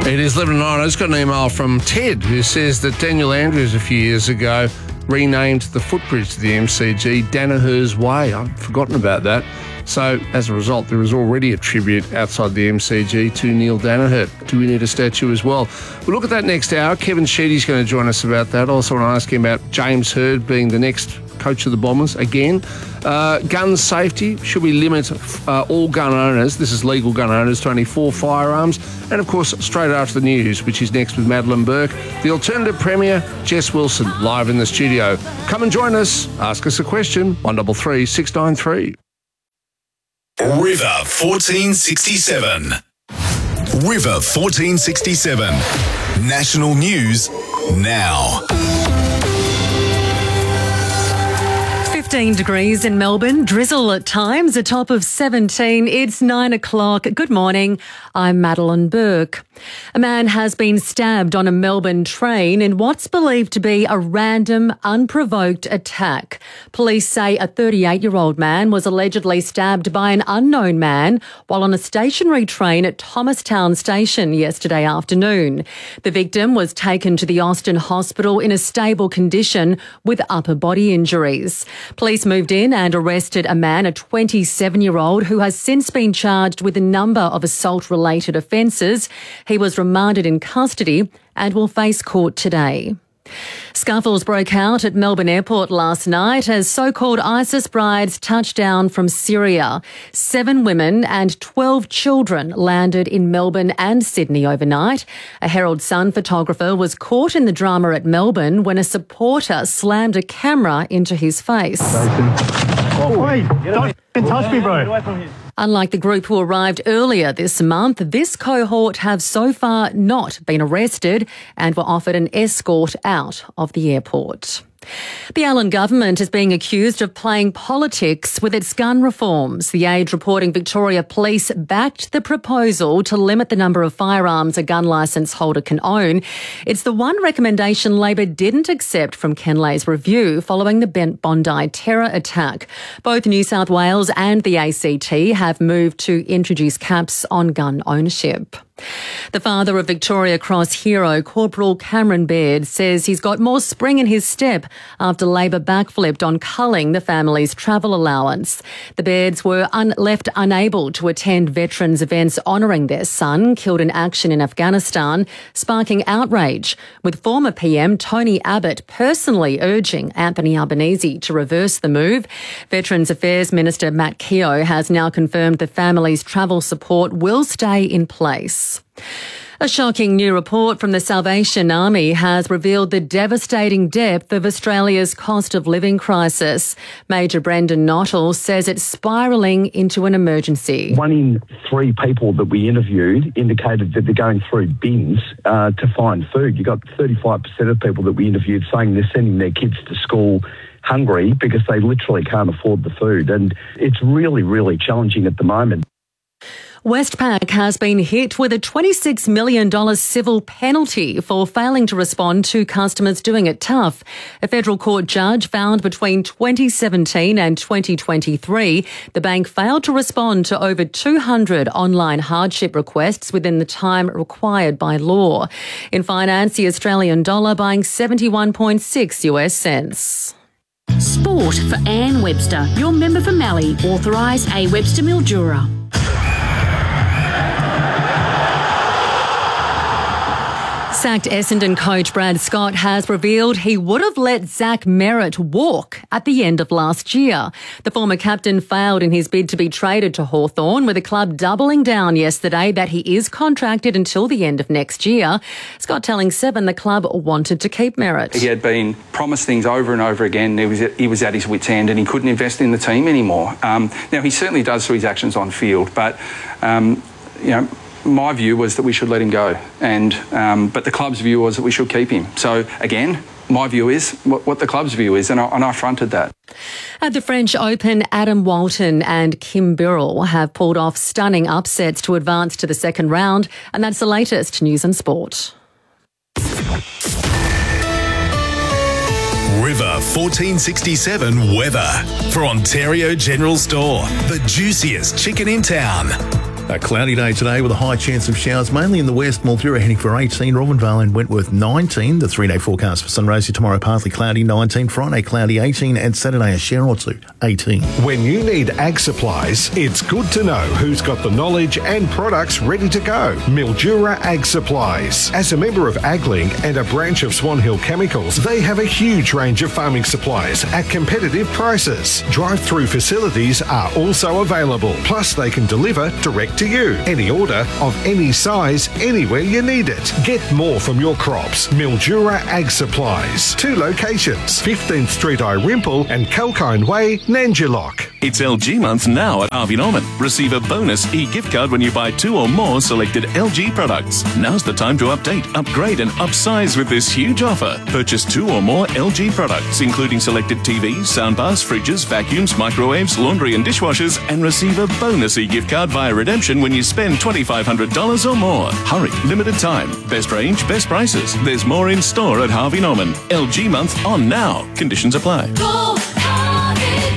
It is 11:09. I just got an email from Ted who says that Daniel Andrews a few years ago renamed the footbridge to the MCG Danaher's Way. I'd forgotten about that. So, as a result, there is already a tribute outside the MCG to Neil Danaher. Do we need a statue as well? We'll look at that next hour. Kevin Sheedy's going to join us about that. I also want to ask him about James Hird being the next coach of the Bombers again. Gun safety. Should we limit all gun owners, this is legal gun owners, to only 4 firearms? And, of course, straight after the news, which is next with Madeline Burke, the Alternative Premier, Jess Wilson, live in the studio. Come and join us. Ask us a question. 133 693. River 1467. River 1467. National news now. 15 degrees in Melbourne, drizzle at times, a top of 17. It's 9 o'clock. Good morning. I'm Madeline Burke. A man has been stabbed on a Melbourne train in what's believed to be a random, unprovoked attack. Police say a 38-year-old man was allegedly stabbed by an unknown man while on a stationary train at Thomastown Station yesterday afternoon. The victim was taken to the Austin Hospital in a stable condition with upper body injuries. Police moved in and arrested a man, a 27-year-old, who has since been charged with a number of assault-related offences. He was remanded in custody and will face court today. Scuffles broke out at Melbourne Airport last night as so-called ISIS brides touched down from Syria. 7 women and 12 children landed in Melbourne and Sydney overnight. A Herald Sun photographer was caught in the drama at Melbourne when a supporter slammed a camera into his face. Wait, don't touch me, bro. Unlike the group who arrived earlier this month, this cohort have so far not been arrested and were offered an escort out of the airport. The Allen government is being accused of playing politics with its gun reforms. The Age reporting Victoria Police backed the proposal to limit the number of firearms a gun licence holder can own. It's the one recommendation Labor didn't accept from Ken Lay's review following the Bondi terror attack. Both New South Wales and the ACT have moved to introduce caps on gun ownership. The father of Victoria Cross hero Corporal Cameron Baird says he's got more spring in his step after Labor backflipped on culling the family's travel allowance. The Bairds were left unable to attend veterans events honouring their son killed in action in Afghanistan, sparking outrage, with former PM Tony Abbott personally urging Anthony Albanese to reverse the move. Veterans Affairs Minister Matt Keogh has now confirmed the family's travel support will stay in place. A shocking new report from the Salvation Army has revealed the devastating depth of Australia's cost of living crisis. Major Brendan Nottle says it's spiralling into an emergency. 1 in 3 people that we interviewed indicated that they're going through bins to find food. You got 35% of people that we interviewed saying they're sending their kids to school hungry because they literally can't afford the food. And it's really, really challenging at the moment. Westpac has been hit with a $26 million civil penalty for failing to respond to customers doing it tough. A federal court judge found between 2017 and 2023, the bank failed to respond to over 200 online hardship requests within the time required by law. In finance, the Australian dollar buying 71.6 US cents. Sport for Anne Webster, your member for Mallee, authorised A. Webster Mildura. Sacked Essendon coach Brad Scott has revealed he would have let Zach Merritt walk at the end of last year. The former captain failed in his bid to be traded to Hawthorn, with the club doubling down yesterday that he is contracted until the end of next year. Scott telling Seven the club wanted to keep Merritt. He had been promised things over and over again. He was at his wit's end and he couldn't invest in the team anymore. Now, he certainly does through his actions on field, but, my view was that we should let him go, but the club's view was that we should keep him. So again, my view is what the club's view is, and I fronted that. At the French Open, Adam Walton and Kim Birrell have pulled off stunning upsets to advance to the second round, and that's the latest news and sport. River 1467 weather for Ontario General Store, the juiciest chicken in town. A cloudy day today with a high chance of showers, mainly in the west. Mildura heading for 18, Robinvale and Wentworth 19. The 3-day forecast for sunrise here tomorrow, partly cloudy 19, Friday cloudy 18, and Saturday a shower or two 18. When you need ag supplies, it's good to know who's got the knowledge and products ready to go. Mildura Ag Supplies. As a member of AgLink and a branch of Swan Hill Chemicals, they have a huge range of farming supplies at competitive prices. Drive-through facilities are also available. Plus, they can deliver direct to you. Any order of any size, anywhere you need it. Get more from your crops. Mildura Ag Supplies. 2 locations, 15th Street Irimple and Kalkine Way, Nanjilock. It's LG month now at Harvey Norman. Receive a bonus e-gift card when you buy 2 or more selected LG products. Now's the time to update, upgrade and upsize with this huge offer. Purchase 2 or more LG products, including selected TVs, soundbars, fridges, vacuums, microwaves, laundry and dishwashers, and receive a bonus e-gift card via redemption when you spend $2,500 or more. Hurry, limited time. Best range, best prices. There's more in store at Harvey Norman. LG month on now. Conditions apply. Go, Harvey,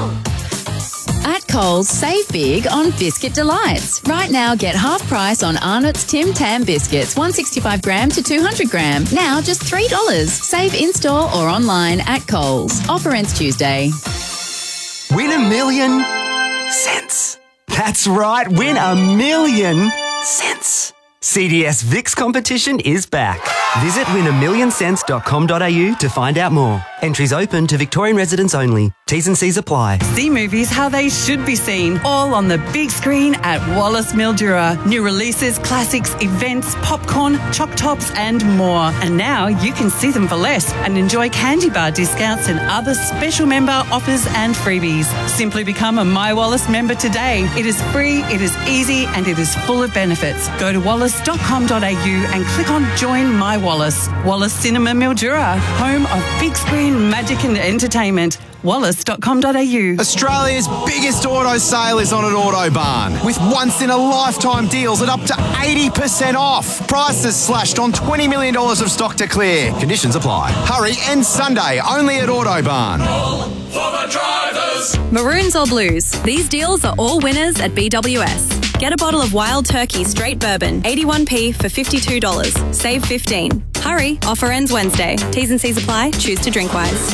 go. At Coles, save big on Biscuit Delights. Right now, get half price on Arnott's Tim Tam biscuits, 165 gram to 200 gram. Now just $3. Save in-store or online at Coles. Offer ends Tuesday. Win $1 million cents. That's right, win $1 million cents. CDS VIX competition is back. Visit win1millioncents.com.au to find out more. Entries open to Victorian residents only. T's and C's apply. See movies how they should be seen, all on the big screen at Wallace Mildura. New releases, classics, events, popcorn, choc tops and more. And now you can see them for less and enjoy candy bar discounts and other special member offers and freebies. Simply become a My Wallace member today. It is free, it is easy and it is full of benefits. Go to wallace.com.au and click on Join My Wallace. Wallace Cinema Mildura, home of big screen magic and entertainment. Wallace.com.au. Australia's biggest auto sale is on at Autobarn with once-in-a-lifetime deals at up to 80% off. Prices slashed on $20 million of stock to clear. Conditions apply. Hurry, and Sunday only at Autobarn. For the drivers. Maroons or blues, these deals are all winners at BWS. Get a bottle of Wild Turkey Straight Bourbon, 81p for $52. Save $15. Hurry, offer ends Wednesday. T's and C's apply. Choose to drink wise.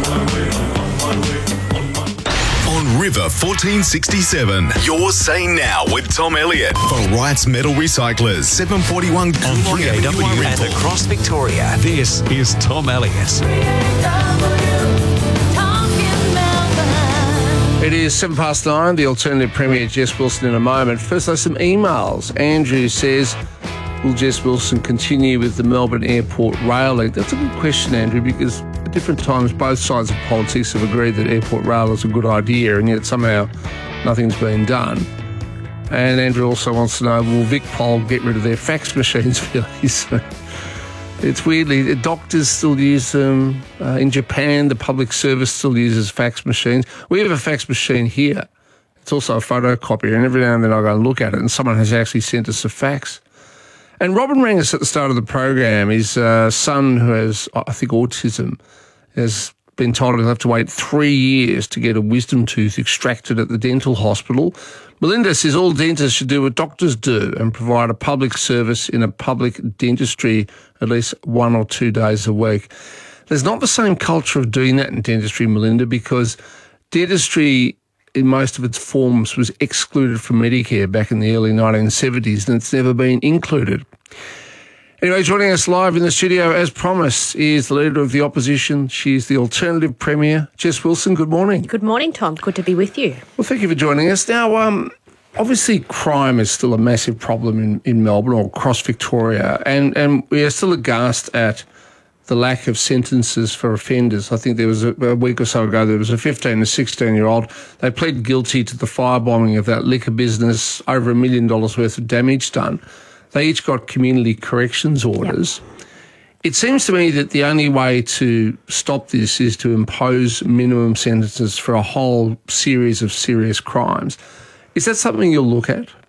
On River 1467, you're saying now with Tom Elliott for Wrights Metal Recyclers, 741 on 3AW and across Victoria. This is Tom Elliott. It is 9:07, the alternative Premier Jess Wilson in a moment. First, there's some emails. Andrew says, will Jess Wilson continue with the Melbourne Airport rail link? That's a good question, Andrew, because at different times both sides of politics have agreed that airport rail is a good idea, and yet somehow nothing's been done. And Andrew also wants to know, will VicPol get rid of their fax machines fairly soon? It's weirdly, doctors still use them. In Japan, the public service still uses fax machines. We have a fax machine here. It's also a photocopier, and every now and then I go and look at it, and someone has actually sent us a fax. And Robin rang us at the start of the program. His son, who has, I think, autism, has been told he'll have to wait 3 years to get a wisdom tooth extracted at the dental hospital. Melinda says all dentists should do what doctors do and provide a public service in a public dentistry at least 1 or 2 days a week. There's not the same culture of doing that in dentistry, Melinda, because dentistry in most of its forms was excluded from Medicare back in the early 1970s, and it's never been included. Anyway, joining us live in the studio, as promised, is the Leader of the Opposition. She's the Alternative Premier, Jess Wilson. Good morning. Good morning, Tom. Good to be with you. Well, thank you for joining us. Now, obviously crime is still a massive problem in Melbourne or across Victoria, and we are still aghast at the lack of sentences for offenders. I think there was a week or so ago, there was a 15 and 16-year-old. They pled guilty to the firebombing of that liquor business, over $1 million worth of damage done. They each got community corrections orders. Yep. It seems to me that the only way to stop this is to impose minimum sentences for a whole series of serious crimes. Is that something you'll look at?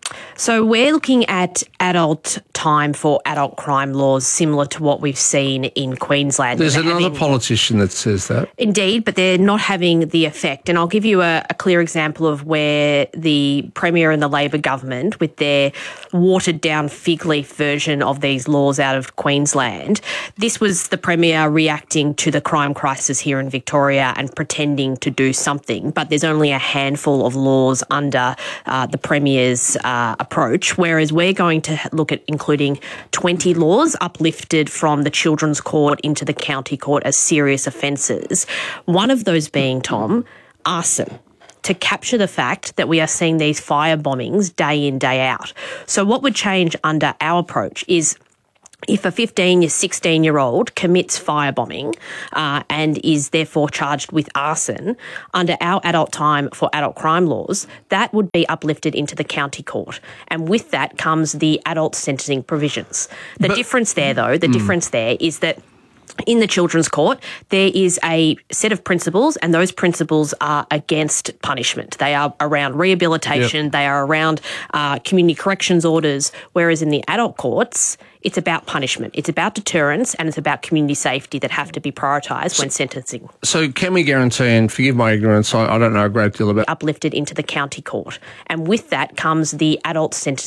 So we're looking at adult time for adult crime laws similar to what we've seen in Queensland. There's another politician that says that. Indeed, but they're not having the effect. And I'll give you a clear example of where the Premier and the Labor government, with their watered-down fig leaf version of these laws out of Queensland, this was the Premier reacting to the crime crisis here in Victoria and pretending to do something. But there's only a handful of laws under the Premier's approach, whereas we're going to look at including 20 laws uplifted from the Children's Court into the County Court as serious offences. One of those being, Tom, arson, to capture the fact that we are seeing these fire bombings day in, day out. So what would change under our approach is if a 15 or 16-year-old commits firebombing and is therefore charged with arson, under our adult time for adult crime laws, that would be uplifted into the county court. And with that comes the adult sentencing provisions. The difference there is that in the Children's Court, there is a set of principles, and those principles are against punishment. They are around rehabilitation, they are around community corrections orders, whereas in the adult courts, it's about punishment. It's about deterrence, and it's about community safety that have to be prioritised when sentencing. So can we guarantee, and forgive my ignorance, I don't know a great deal about... Uplifted into the county court. And with that comes the adult sentencing